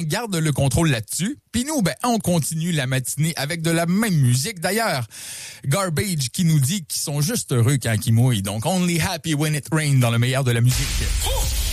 garde le contrôle là-dessus. Puis nous, on continue la matinée avec de la même musique. D'ailleurs, Garbage qui nous dit qu'ils sont juste heureux quand ils mouillent. Donc, only happy when it rains dans le meilleur de la musique.